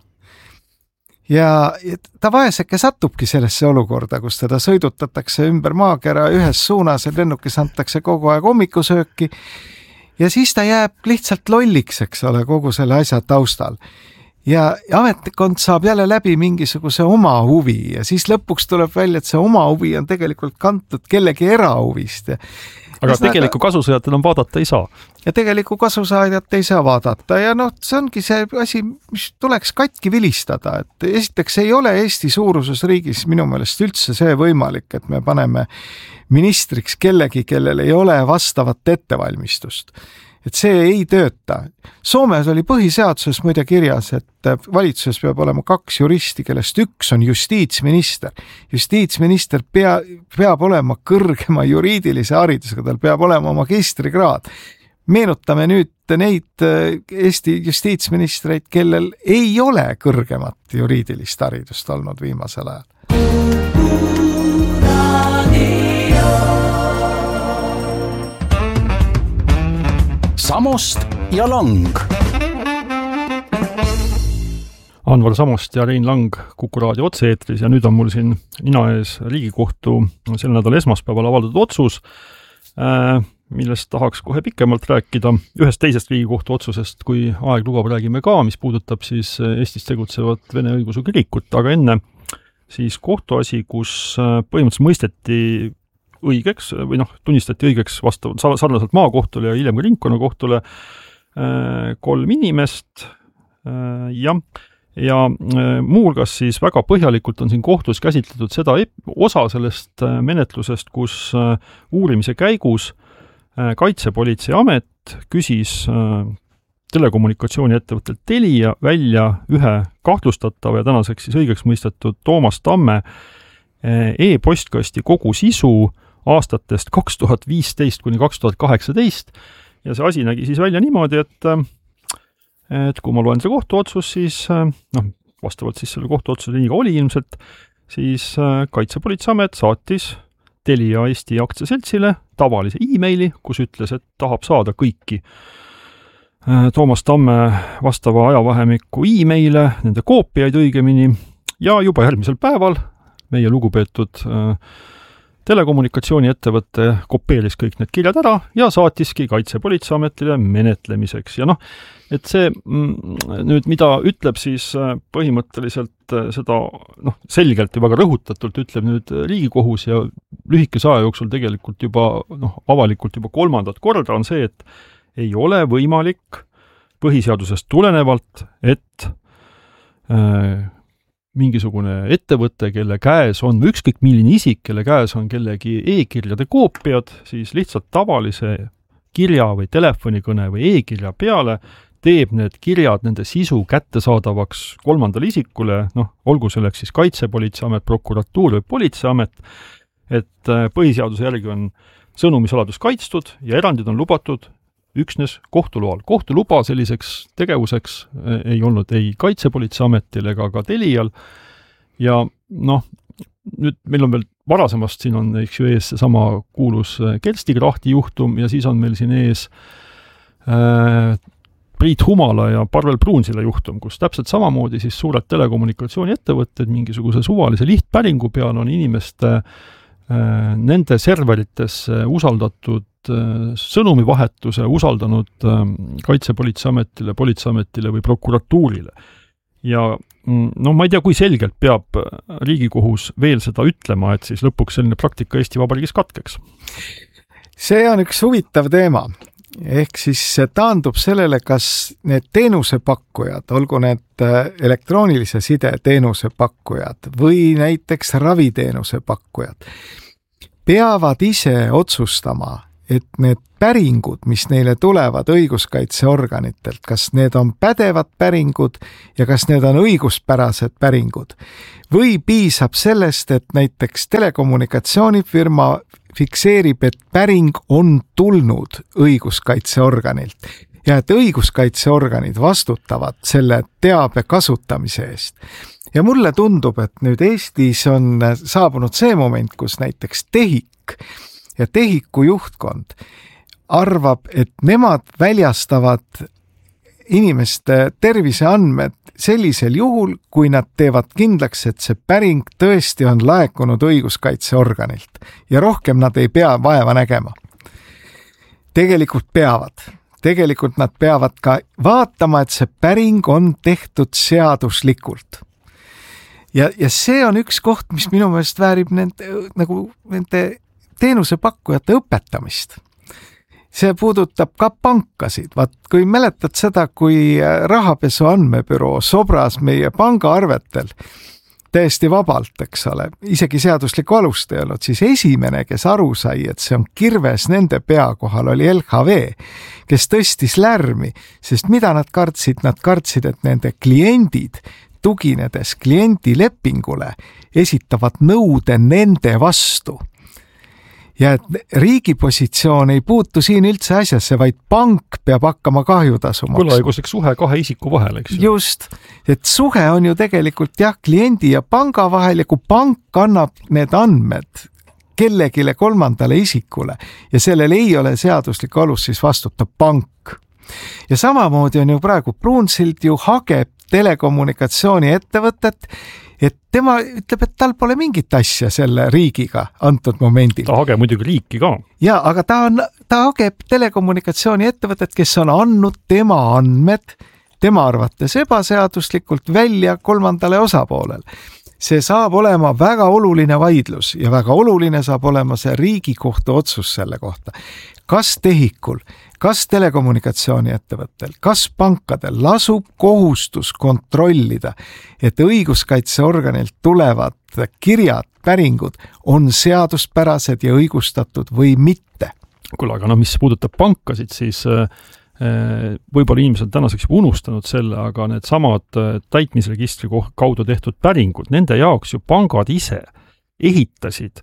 Ja ta vaeseke satubki sellesse olukorda, kus teda sõidutatakse ümber maakera ühes suunas ja lennukis antakse kogu aeg hommikusööki ja siis ta jääb lihtsalt lolliks, eks ole, kogu selle asja taustal. Ja ametnikkond saab jälle läbi mingisuguse oma huvi ja siis lõpuks tuleb välja, et see oma huvi on tegelikult kantud kellegi erahuvist. Aga tegeliku kasusaajat enam vaadata ei saa. Ja tegeliku kasusaajat ei saa vaadata ja see ongi see asi, mis tuleks katki vilistada, et esiteks ei ole Eesti suuruses riigis minu meelest üldse see võimalik, et me paneme ministriks kellegi, kellel ei ole vastavat ettevalmistust. Et see ei tööta. Soomes oli põhiseaduses muide kirjas, et valitsuses peab olema 2 juristi, kellest üks on justiitsminister. Justiitsminister peab olema kõrgema juriidilise haridusega, tal peab olema magistrikraad. Meenutame nüüd neid Eesti justiitsministreid, kellel ei ole kõrgemat juriidilist haridust olnud viimasel ajal. Samost ja Lang. Anvar Samost ja Rein Lang Kuku Raadio otse-eetris ja nüüd on mul siin nina ees Riigikohtu sel nädal esmaspäeval avaldatud otsus, millest tahaks kohe pikemalt rääkida. Ühest teisest Riigikohtu otsusest, kui aeg lubab, räägime ka, mis puudutab siis Eestis tegutsevat Vene õigeusu kirikut, aga enne siis kohtuasi, kus põhimõtteliselt mõisteti õigeks või tunnistati õigeks sarnaselt maakohtule ja hiljem ka ringkonnakohtule 3 inimest ja muuhulgas siis väga põhjalikult on siin kohtus käsitletud seda osa sellest menetlusest, kus uurimise käigus Kaitsepolitseiamet küsis telekommunikatsiooni ettevõttelt Telia välja ühe kahtlustatava ja tänaseks siis õigeks mõistetud Toomas Tamme e-postkasti kogu sisu aastatest 2015 kuni 2018 ja see asi nägi siis välja niimoodi, et kui ma loen see kohtuotsus, siis vastavalt siis selle kohtuotsuse nii ka oli ilmselt, siis Kaitsepolitseiamet saatis Telia Eesti aktsiaseltsile tavalise e-maili, kus ütles, et tahab saada kõiki Toomas Tamme vastava ajavahemiku e-maile, nende koopiaid õigemini ja juba järgmisel päeval meie lugupeetud telekommunikatsiooni ettevõte kopeeris kõik need kirjad ära ja saatiski Kaitsepolitseiametile menetlemiseks. Ja et see nüüd, mida ütleb siis põhimõtteliselt seda selgelt ja väga rõhutatult ütleb nüüd Riigikohus ja lühikese aja jooksul tegelikult juba avalikult juba 3. korda on see, et ei ole võimalik põhiseadusest tulenevalt, et mingisugune ettevõte, kelle käes on, või ükskõik milline isik, kelle käes on kellegi e-kirjade koopiad, siis lihtsalt tavalise kirja või telefonikõne või e-kirja peale teeb need kirjad, nende sisu kättesaadavaks kolmandale isikule, olgu selleks siis Kaitsepolitseiamet, prokuratuur või politseiamet, et põhiseaduse järgi on sõnumisaladus kaitstud ja erandid on lubatud üksnes kohtuloal. Kohtuluba selliseks tegevuseks ei olnud ei Kaitsepolitseiametil ega ka Telial ja nüüd meil on veel varasemast, siin on eks ju ees sama kuulus Kerstikrahti juhtum ja siis on meil siin ees Priit Humala ja Parvel Pruunsilla juhtum, kus täpselt samamoodi siis suured telekommunikatsiooniettevõtted mingisuguse suvalise lihtpäringu peal on inimeste nende serveritesse usaldatud sõnumivahetuse usaldanud Kaitsepolitseiametile, politseiametile või prokuratuurile. Ja ma ei tea, kui selgelt peab Riigikohus veel seda ütlema, et siis lõpuks selline praktika Eesti Vabariigis katkeks. See on üks huvitav teema. Ehk siis see taandub sellele, kas need teenusepakkujad, olgu need elektroonilise side teenusepakkujad või näiteks raviteenuse pakkujad, peavad ise otsustama, et need päringud, mis neile tulevad õiguskaitseorganitelt, kas need on pädevad päringud ja kas need on õiguspärased päringud. Või piisab sellest, et näiteks telekommunikatsioonifirma fikseerib, et päring on tulnud õiguskaitseorganilt ja et õiguskaitseorganid vastutavad selle teabe kasutamise eest. Ja mulle tundub, et nüüd Eestis on saabunud see moment, kus näiteks TEHIK ja TEHIKu juhtkond arvab, et nemad väljastavad inimeste terviseandmed sellisel juhul, kui nad teevad kindlaks, et see päring tõesti on laekunud õiguskaitseorganilt ja rohkem nad ei pea vaeva nägema. Tegelikult peavad. Tegelikult nad peavad ka vaatama, et see päring on tehtud seaduslikult. Ja see on üks koht, mis minu meelest väärib nende teenusepakkujate õpetamist. See puudutab ka pankasid. Kui mäletad seda, kui rahapesu andmebüroo sobras meie pangaarvetel täiesti vabalt, eks ole, isegi seaduslikku alust ei olnud, siis esimene, kes aru sai, et see on kirves nende pea kohal, oli LHV, kes tõstis lärmi, sest mida nad kartsid? Nad kartsid, et nende kliendid, tuginedes kliendilepingule, esitavad nõude nende vastu. Ja et riigi positsioon ei puutu siin üldse asjasse, vaid pank peab hakkama kahjutasu maksma. Võlaõiguslik suhe kahe isiku vahel, eks ju? Just, et suhe on ju tegelikult kliendi ja panga vahel ja kui pank annab need andmed kellegile kolmandale isikule ja sellel ei ole seaduslik alus, siis vastutab pank. Ja samamoodi on ju praegu Pruunsild ju hageb telekommunikatsiooni ettevõtet, et tema ütleb, et tal pole mingit asja selle riigiga antud momendil. Ta hageb muidugi riiki ka. Ja, aga ta hageb telekommunikatsiooni ettevõtet, kes on andnud tema andmed, tema arvates ebaseaduslikult välja kolmandale osapoolel. See saab olema väga oluline vaidlus ja väga oluline saab olema see Riigikohtu otsus selle kohta. Kas TEHIKul, kas telekommunikatsiooni ettevõttel, kas pankadel lasub kohustus kontrollida, et õiguskaitseorganilt tulevad kirjad, päringud on seaduspärased ja õigustatud või mitte? Kuule, aga mis puudutab pankasid, siis võib-olla inimesed on tänaseks juba unustanud selle, aga need samad täitmisregistri kaudu tehtud päringud, nende jaoks ju pangad ise ehitasid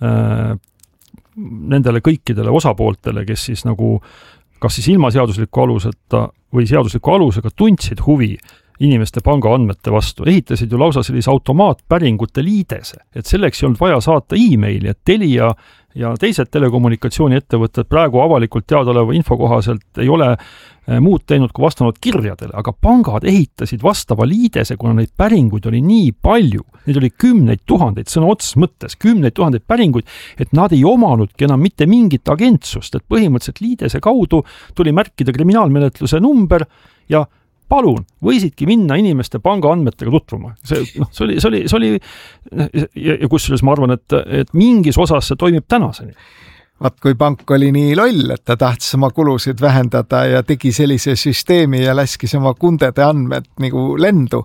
nendele kõikidele osapooltele, kes siis nagu kas siis ilma seadusliku aluseta või seadusliku alusega tundsid huvi inimeste panga andmete vastu, ehitasid ju lausa sellise automaatpäringute liidese, et selleks ei olnud vaja saata e-maili, et Telia ja teised telekommunikatsiooniettevõtted praegu avalikult teadaoleva info kohaselt ei ole muud teinud kui vastanud kirjadele, aga pangad ehitasid vastava liidese, kuna neid päringuid oli nii palju, neid oli 10 000 sõna otseses mõttes, 10 000 päringuid, et nad ei omanudki enam mitte mingit agentsust, et põhimõtteliselt liidese kaudu tuli märkida kriminaalmenetluse number ja palun, võisidki minna inimeste panga andmetega tutvuma. See oli ja kusjuures ma arvan, et mingis osas see toimib tänaseni. Kui pank oli nii loll, et ta tahtis oma kulusid vähendada ja tegi sellise süsteemi ja läskis oma kundede andmed nagu lendu,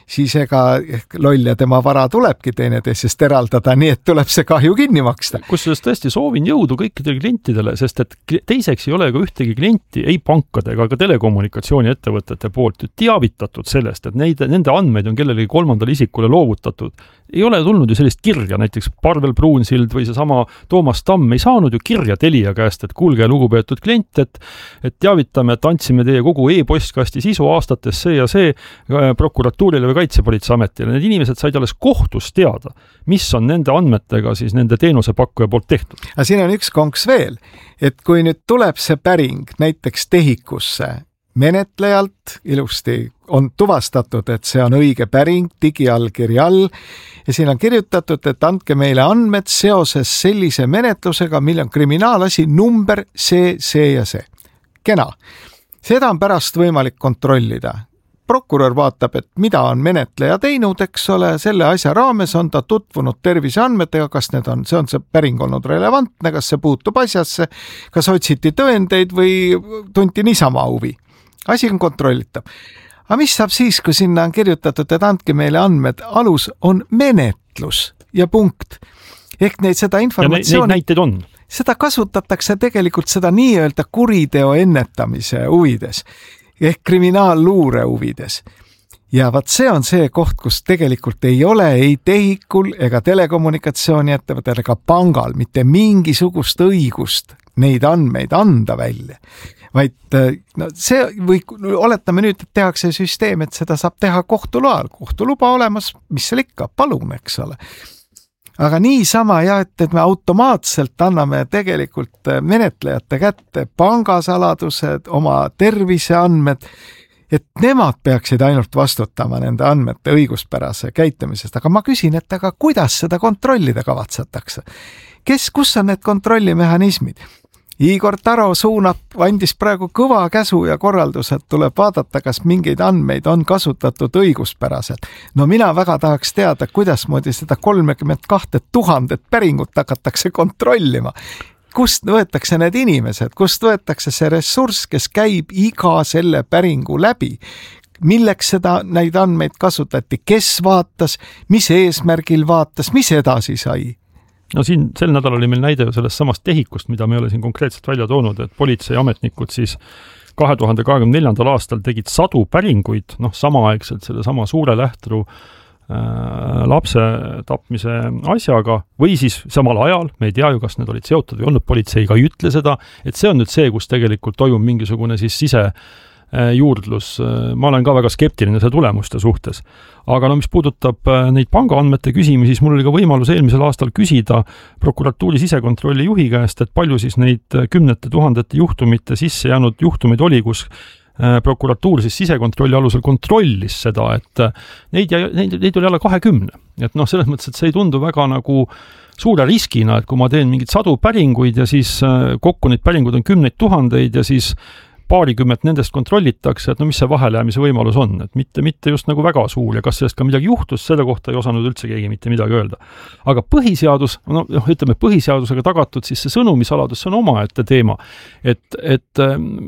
siis ega loll ja tema vara tulebki teineteisest eraldada, nii et tuleb see kahju kinni maksta. Kusjuures tõesti soovin jõudu kõikidele klientidele, sest et teiseks ei ole ka ühtegi klienti, ei pankade ega ka telekommunikatsiooniettevõtete poolt teavitatud sellest, et nende andmeid on kellelegi kolmandale isikule loovutatud. Ei ole tulnud ju sellist kirja, näiteks Parvel Pruunsild või seesama Toomas Tamm ei saanud ju kirja Telia käest, et kuulge, lugupeetud klient, et teavitame, et andsime teie kogu e-postkasti sisu aastates see ja see prokuratuurile või Kaitsepolitseiametile. Need inimesed said alles kohtus teada, mis on nende andmetega siis nende teenusepakkuja poolt tehtud. Aga siin on üks konks veel, et kui nüüd tuleb see päring näiteks TEHIKusse, menetlejalt ilusti on tuvastatud, et see on õige päring digiallkirja all ja siin on kirjutatud, et andke meile andmed seoses sellise menetlusega, mille on kriminaalasi number see ja see. Kena. Seda on pärast võimalik kontrollida. Prokurör vaatab, et mida on menetleja teinud, eks ole, selle asja raames on ta tutvunud terviseandmetega, kas see on see päring olnud relevantne, kas see puutub asjasse, kas otsiti tõendeid või tunti niisama huvi. Asi on kontrollitav. Aga mis saab siis, kui sinna on kirjutatud, et andke meile andmed, alus on menetlus ja punkt. Ehk seda informatsiooni... Ja neid näiteid on. Seda kasutatakse tegelikult seda nii-öelda kuriteo ennetamise huvides ehk kriminaalluure huvides. Ja vaat see on see koht, kus tegelikult ei ole ei TEHIKul ega telekommunikatsiooniettevõttel ega pangal mitte mingisugust õigust neid andmeid anda välja. Vaid see või oletame nüüd, et tehakse süsteem, et seda saab teha kohtuloal. Kohtuluba olemas, mis seal ikka, palun, eks ole. Aga niisama et me automaatselt anname tegelikult menetlejate kätte pangasaladused, oma terviseandmed, et nemad peaksid ainult vastutama nende andmete õiguspärase käitumisest. Aga ma küsin, et aga kuidas seda kontrollida kavatsetakse? Kus on need kontrollimehhanismid? Igor Taro andis praegu kõva käsu ja korraldused, tuleb vaadata, kas mingeid andmeid on kasutatud õiguspäraselt. No mina väga tahaks teada, kuidas moodi seda 32 000 päringut hakatakse kontrollima. Kust võetakse need inimesed, kust võetakse see ressurss, kes käib iga selle päringu läbi? Milleks neid andmeid kasutati, kes vaatas, mis eesmärgil vaatas, mis edasi sai? No siin sel nädal oli meil näide sellest samast TEHIKust, mida me ei ole siin konkreetselt välja toonud, et politseiametnikud siis 2024. aastal tegid 100 päringuid, samaaegselt selle sama suure lähtru lapse tapmise asjaga või siis samal ajal, me ei tea ju, kas need olid seotud või olnud, politsei ka ei ütle seda, et see on nüüd see, kus tegelikult toimub mingisugune siis juurdlus. Ma olen ka väga skeptiline see tulemuste suhtes. Aga mis puudutab neid pangaandmete küsimi, siis mul oli ka võimalus eelmisel aastal küsida prokuratuuri sisekontrolli juhi käest, et palju siis neid 10 000 juhtumite sisse jäänud juhtumeid oli, kus prokuratuur siis sisekontrolli alusel kontrollis seda, et neid oli alla 20. Et selles mõttes, et see ei tundu väga nagu suure riskina, et kui ma teen mingid 100 päringuid ja siis kokku neid päringud on 10 000 ja siis paarikümmet nendest kontrollitakse, et mis see vahelijäämise võimalus on, et mitte just nagu väga suur ja kas sellest ka midagi juhtus, selle kohta ei osanud üldse keegi mitte midagi öelda. Aga põhiseadus, ütleme põhiseadusega tagatud, siis see sõnumisaladus on omaette teema, et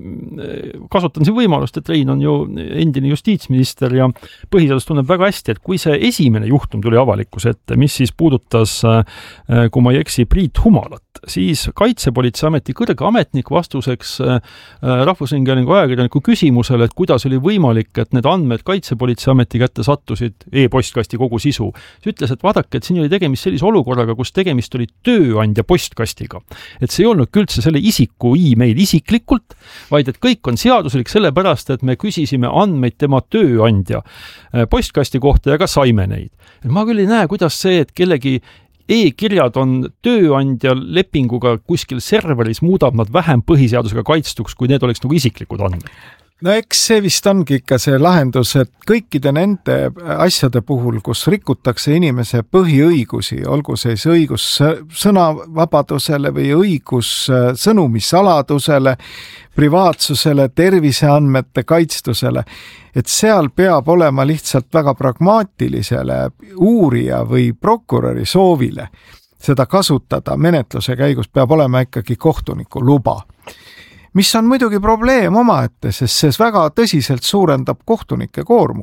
kasutan siin võimalust, et Rein on ju endine justiitsminister ja põhiseadus tunneb väga hästi, et kui see esimene juhtum tuli avalikkuse ette, mis siis puudutas, kui ma ei eksi, Priit Humalat, siis Kaitsepolitseiameti kõrge ametnik vastuseks Rahvusringhäälingu ajakirjaniku küsimusele, et kuidas oli võimalik, et need andmed Kaitsepolitseiameti kätte sattusid e-postkasti kogu sisu. See ütles, et vaadake, et siin oli tegemist sellise olukorraga, kus tegemist oli tööandja postkastiga. Et see ei olnud üldse selle isiku e-mail isiklikult, vaid et kõik on seaduslik sellepärast, et me küsisime andmeid tema tööandja postkasti kohta ja ka saime neid. Et ma küll ei näe, kuidas see, et kellegi e-kirjad on tööandja lepinguga kuskil serveris, muudab nad vähem põhiseadusega kaitstuks, kui need oleks nagu isiklikud andmed. No eks see vist ongi ikka see lahendus, et kõikide nende asjade puhul, kus rikutakse inimese põhiõigusi, olgu siis õigus sõnavabadusele või õigus sõnumisaladusele, privaatsusele, terviseandmete kaitstusele, et seal peab olema lihtsalt väga pragmaatilisele uurija või prokuröri soovile seda kasutada menetluse käigus, peab olema ikkagi kohtuniku luba. Mis on muidugi probleem omaette, sest see väga tõsiselt suurendab kohtunike koormust.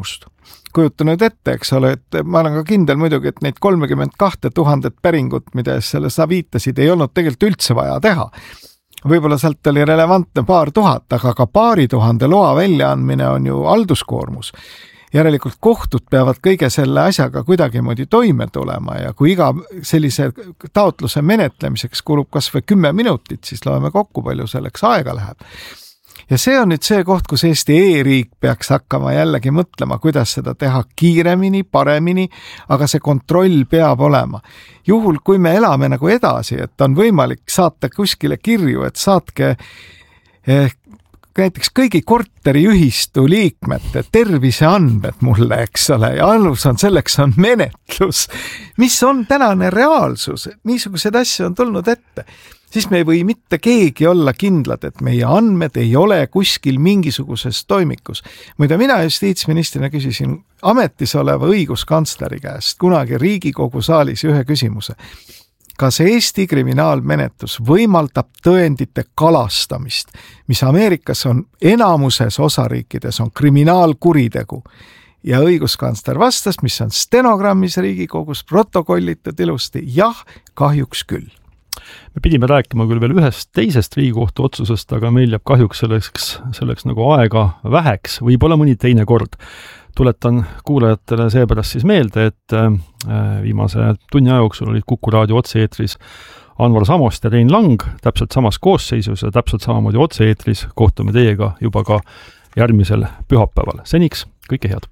kujutanud ette, eks ole, et ma olen ka kindel muidugi, et neid 32 000 päringut, mida selle sa viitasid, ei olnud tegelikult üldse vaja teha. Võib-olla sealt oli relevantne 2000, aga ka 2000 loa väljaandmine on ju halduskoormus. Järelikult kohtud peavad kõige selle asjaga kuidagimoodi toime tulema ja kui iga sellise taotluse menetlemiseks kulub kas või 10 minutit, siis loeme kokku, palju selleks aega läheb. Ja see on nüüd see koht, kus Eesti e-riik peaks hakkama jällegi mõtlema, kuidas seda teha kiiremini, paremini, aga see kontroll peab olema. Juhul, kui me elame nagu edasi, et on võimalik saata kuskile kirju, et saatke näiteks kõigi korteriühistu liikmete terviseandmed mulle, eks ole, ja selleks on menetlus, mis on tänane reaalsus, niisugused asju on tulnud ette, siis me ei või mitte keegi olla kindlad, et meie andmed ei ole kuskil mingisuguses toimikus. Muide, mina justiitsministrina küsisin ametis oleva õiguskantsleri käest kunagi Riigikogu saalis ühe küsimuse. Kas Eesti kriminaalmenetlus võimaldab tõendite kalastamist, mis Ameerikas on enamuses osariikides on kriminaalkuritegu? Ja õiguskantsler vastas, mis on stenogrammis Riigikogus protokollitud ilusti, jah, kahjuks küll. Me pidime rääkima küll veel ühest teisest Riigikohtu otsusest, aga meil jääb kahjuks selleks nagu aega väheks, võib-olla mõni teine kord. Tuletan kuulajatele seepärast siis meelde, et viimase tunni aja jooksul olid Kuku raadio otse-eetris Anvar Samost ja Rein Lang täpselt samas koosseisus ja täpselt samamoodi otse-eetris kohtume teiega juba ka järgmisel pühapäeval. Seniks kõike head!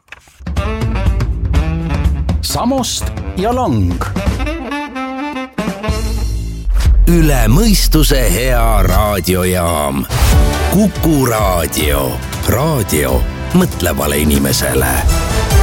Samost ja Lang. Üle mõistuse hea raadiojaam. Kuku raadio. Raadio mõtlevale inimesele.